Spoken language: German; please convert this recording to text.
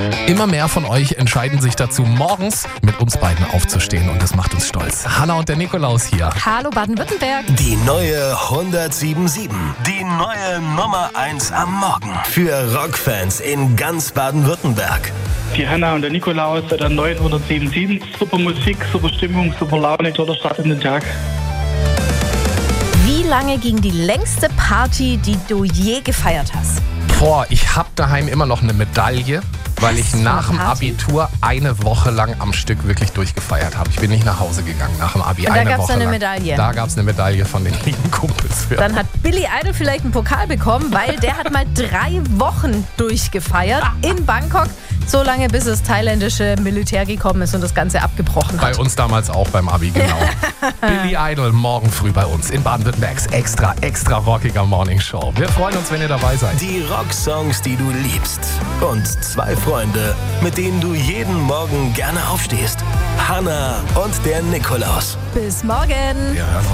Immer mehr von euch entscheiden sich dazu, morgens mit uns beiden aufzustehen und das macht uns stolz. Hanna und der Nikolaus hier. Hallo Baden-Württemberg. Die neue 107.7. Die neue Nummer 1 am Morgen. Für Rockfans in ganz Baden-Württemberg. Die Hanna und der Nikolaus bei der neuen 107.7. Super Musik, super Stimmung, super Laune, toller Start in den Tag. Wie lange ging die längste Party, die du je gefeiert hast? Boah, ich hab daheim immer noch eine Medaille, weil ich nach dem Abitur eine Woche lang am Stück wirklich durchgefeiert habe. Ich bin nicht nach Hause gegangen nach dem Abi. Und da eine gab's Woche eine lang. Medaille. Da gab es eine Medaille von den lieben Kumpels. Für. Dann hat Billy Idol vielleicht einen Pokal bekommen, weil der hat mal 3 Wochen durchgefeiert in Bangkok. So lange, bis das thailändische Militär gekommen ist und das Ganze abgebrochen hat. Bei uns damals auch beim Abi, genau. Billy Idol morgen früh bei uns in Baden-Württembergs extra rockiger Morningshow. Wir freuen uns, wenn ihr dabei seid. Die Rocksongs, die du liebst. Und 2 Freunde, mit denen du jeden Morgen gerne aufstehst. Hanna und der Nikolaus. Bis morgen. Wir hören uns.